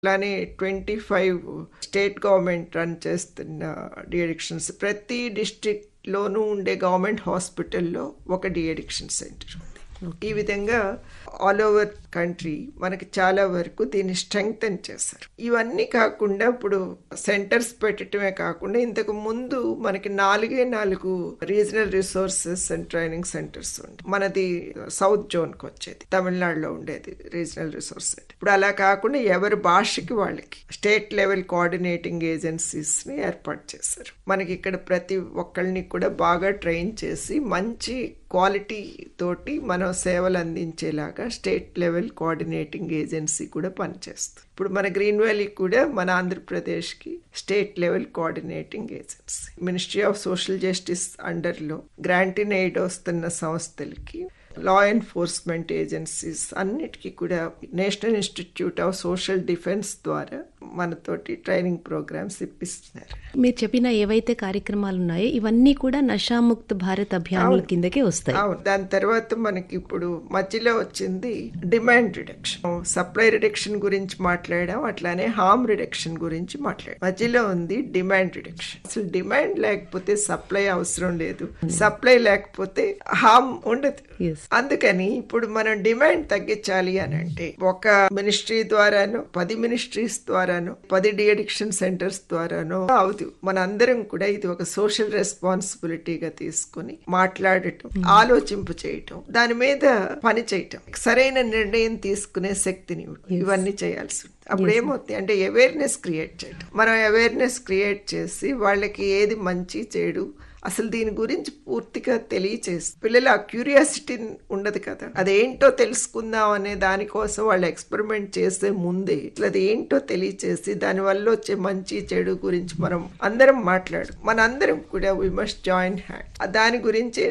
అలానే 25 state government run చేస్తున్న డిఅడిక్షన్స్. ప్రతి డిస్ట్రిక్ట్ లోనూ ఉండే గవర్నమెంట్ హాస్పిటల్లో ఒక డిఅడిక్షన్ సెంటర్ ఉంది. ఈ విధంగా ఆల్ ఓవర్ కంట్రీ మనకి చాలా వరకు దీన్ని స్ట్రెంగ్తన్ చేశారు. ఇవన్నీ కాకుండా ఇప్పుడు సెంటర్స్ పెట్టడమే కాకుండా ఇంతకు ముందు మనకి 4 regional resources and training centres ఉండే. మనది సౌత్ జోన్కి వచ్చేది, తమిళనాడులో ఉండేది రీజనల్ రిసోర్స్ సెంటర్. ఇప్పుడు అలా కాకుండా ఎవరి భాషకి వాళ్ళకి స్టేట్ లెవెల్ కోఆర్డినేటింగ్ ఏజెన్సీస్ ని ఏర్పాటు చేశారు. మనకి ఇక్కడ ప్రతి ఒక్కళ్ళని కూడా బాగా ట్రైన్ చేసి మంచి క్వాలిటీ తోటి మనం సేవలు అందించేలాగా స్టేట్ లెవెల్ కోఆర్డినేటింగ్ ఏజెన్సీ కూడా పనిచేస్తుంది. ఇప్పుడు మన గ్రీన్ వ్యాలీ కూడా మన ఆంధ్రప్రదేశ్కి state level coordinating agency. Ministry of social justice అండర్లో grant in aid వస్తున్న సంస్థలకి, లా ఎన్ఫోర్స్మెంట్ ఏజెన్సీస్ అన్నిటికీ కూడా national institute of social defence ద్వారా మనతోటి ట్రైనింగ్ ప్రోగ్రామ్స్ ఇప్పిస్తున్నారు. మీరు చెప్పిన ఏవైతే కార్యక్రమాలు ఉన్నాయో ఇవన్నీ కూడా నషాముక్త భారత్ అభియాన్ కిందకే వస్తాయి. దాని తర్వాత మనకి ఇప్పుడు మధ్యలో వచ్చింది డిమాండ్ రిడక్షన్. సప్లై రిడక్షన్ గురించి మాట్లాడాం, అట్లానే హార్మ్ రిడక్షన్ గురించి మాట్లాడాం. మధ్యలో ఉంది డిమాండ్ రిడక్షన్. అసలు డిమాండ్ లేకపోతే సప్లై అవసరం లేదు, సప్లై లేకపోతే హార్మ్ ఉండదు. అందుకని ఇప్పుడు మనం డిమాండ్ తగ్గించాలి అని అంటే ఒక మినిస్ట్రీ ద్వారానో 10 మినిస్ట్రీస్ ద్వారానో 10 డిఅడిక్షన్ సెంటర్స్ ద్వారానో అవుతుంది. మన అందరం కూడా ఇది ఒక సోషల్ రెస్పాన్సిబిలిటీగా తీసుకుని మాట్లాడటం, ఆలోచింపు చేయటం, దాని మీద పని చేయటం, సరైన నిర్ణయం తీసుకునే శక్తిని ఇవన్నీ చేయాల్సి ఉంటుంది. అప్పుడు ఏమవుతుంది అంటే అవేర్నెస్ క్రియేట్ చేయటం. మనం అవేర్నెస్ క్రియేట్ చేసి వాళ్ళకి ఏది మంచి చెడు అసలు దీని గురించి పూర్తిగా తెలియచేసి, పిల్లలు ఆ క్యూరియాసిటీ ఉండదు కదా, అదేంటో తెలుసుకుందాం అనే దానికోసం వాళ్ళు ఎక్స్పెరిమెంట్ చేసే ముందే అసలు అది ఏంటో తెలియచేసి దానివల్ల వచ్చే మంచి చెడు గురించి మనం అందరం మనందరం కూడా వి మస్ట్ జాయిన్ హ్యాండ్. దాని గురించి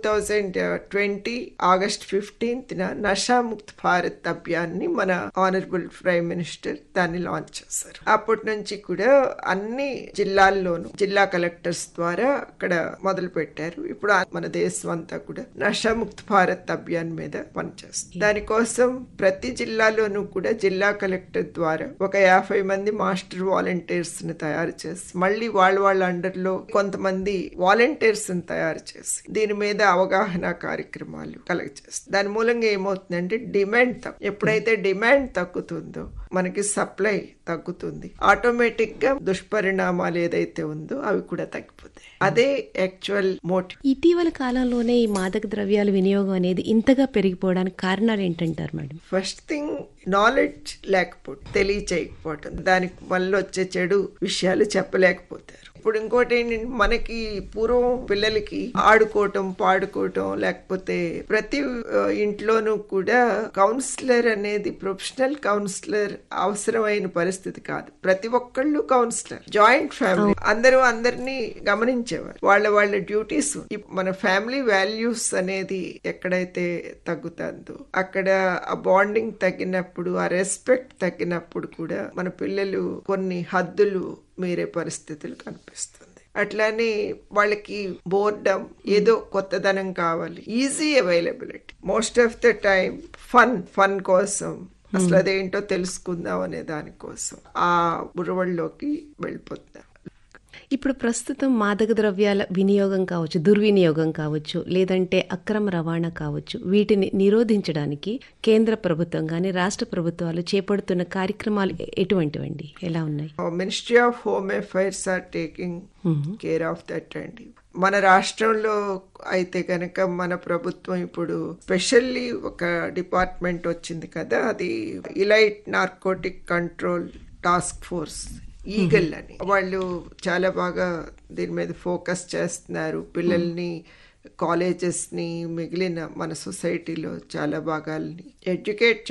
2020 ఆగస్ట్ 15th నషాముక్త భారత్ అభియాన్ ని మన ఆనరబుల్ ప్రైమ్ మినిస్టర్ దాన్ని లాంచ్ చేశారు. అప్పటి నుంచి కూడా అన్ని జిల్లాల్లోనూ జిల్లా కలెక్టర్స్ ద్వారా అక్కడ మొదలు పెట్టారు. ఇప్పుడు మన దేశం అంతా కూడా నషాముక్త భారత్ అభియాన్ మీద పనిచేస్తుంది. దానికోసం ప్రతి జిల్లాలోనూ కూడా జిల్లా కలెక్టర్ ద్వారా ఒక 50 మంది మాస్టర్ వాలంటీర్స్ ని తయారు చేసి, మళ్ళీ వాళ్ళ అండర్ లో కొంతమంది వాలంటీర్స్ ని తయారు చేసి దీని మీద అవగాహన కార్యక్రమాలు కలెక్ట్ చేస్తుంది. దాని మూలంగా ఏమవుతుందంటే డిమాండ్ ఎప్పుడైతే డిమాండ్ తగ్గుతుందో మనకి సప్లై తగ్గుతుంది, ఆటోమేటిక్ గా దుష్పరిణామాలు ఏదైతే ఉందో అవి కూడా తగ్గిపోతాయి. అదే యాక్చువల్ మోటివ్. ఇటీవల కాలంలోనే ఈ మాదక ద్రవ్యాల వినియోగం అనేది ఇంతగా పెరిగిపోవడానికి కారణాలు ఏంటంటారు మేడం? ఫస్ట్ థింగ్ నాలెడ్జ్ లేకపోవడం, తెలియచేయకపోవటం, దానికి వల్ల వచ్చే చెడు విషయాలు చెప్పలేకపోతారు. ఇప్పుడు ఇంకోటి ఏంటంటే మనకి పూర్వం పిల్లలకి ఆడుకోవటం, పాడుకోవటం, లేకపోతే ప్రతి ఇంట్లోనూ కూడా కౌన్సిలర్ అనేది ప్రొఫెషనల్ కౌన్సిలర్ అవసరమైన పరిస్థితి కాదు. ప్రతి ఒక్కళ్ళు కౌన్సిలర్, జాయింట్ ఫ్యామిలీ, అందరూ అందరినీ గమనించేవారు. వాళ్ళ డ్యూటీస్. మన ఫ్యామిలీ వాల్యూస్ అనేది ఎక్కడైతే తగ్గుతుందో అక్కడ ఆ బాండింగ్ తగ్గినప్పుడు, ఆ రెస్పెక్ట్ తగ్గినప్పుడు కూడా మన పిల్లలు కొన్ని హద్దులు మీరే పరిస్థితులు కనిపిస్తుంది. అట్లానే వాళ్ళకి బోర్డమ్, ఏదో కొత్తదనం కావాలి, easy availability, most of the time fun కోసం అసలు అదేంటో తెలుసుకుందాం అనే దానికోసం ఆ బురవల్లోకి వెళ్ళిపోతున్నారు. ఇప్పుడు ప్రస్తుతం మాదక ద్రవ్యాల వినియోగం కావచ్చు, దుర్వినియోగం కావచ్చు, లేదంటే అక్రమ రవాణా కావచ్చు, వీటిని నిరోధించడానికి కేంద్ర ప్రభుత్వం కానీ రాష్ట్ర ప్రభుత్వాలు చేపడుతున్న కార్యక్రమాలు ఎటువంటివండి, ఎలా ఉన్నాయి? Ministry of home affairs are taking care of that అండి. మన రాష్ట్రంలో అయితే కనుక మన ప్రభుత్వం ఇప్పుడు స్పెషల్లీ ఒక డిపార్ట్మెంట్ వచ్చింది కదా, అది elite narcotic control task force, eagle అని. వాళ్ళు చాలా బాగా దీని మీద ఫోకస్ చేస్తున్నారు. పిల్లల్ని, కాలేజెస్ ని, మిగిలిన మన సొసైటీలో చాలా భాగాల్ని ఎడ్యుకేట్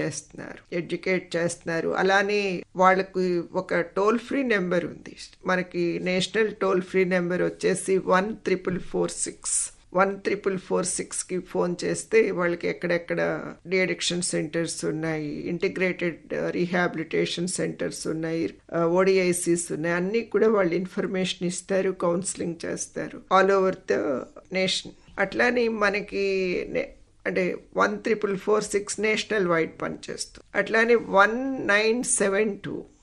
చేస్తున్నారు. అలానే వాళ్ళకి ఒక టోల్ ఫ్రీ నెంబర్ ఉంది. మనకి నేషనల్ టోల్ ఫ్రీ నెంబర్ వచ్చేసి 14446 కి ఫోన్ చేస్తే వాళ్ళకి ఎక్కడెక్కడ డిఅడిక్షన్ సెంటర్స్ ఉన్నాయి, ఇంటిగ్రేటెడ్ రీహాబిలిటేషన్ సెంటర్స్ ఉన్నాయి, ఓడిఐసీస్ ఉన్నాయి, అన్ని కూడా వాళ్ళు ఇన్ఫర్మేషన్ ఇస్తారు, కౌన్సిలింగ్ చేస్తారు ఆల్ ఓవర్ ద నేషన్. అట్లానే మనకి అంటే 14446 నేషనల్ వైడ్ పనిచేస్తుంది. అట్లానే 1972